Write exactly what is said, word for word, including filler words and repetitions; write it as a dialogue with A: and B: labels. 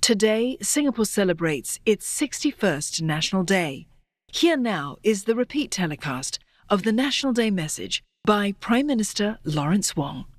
A: Today, Singapore celebrates its sixty-first National Day. Here now is the repeat telecast of the National Day message by Prime Minister Lawrence Wong.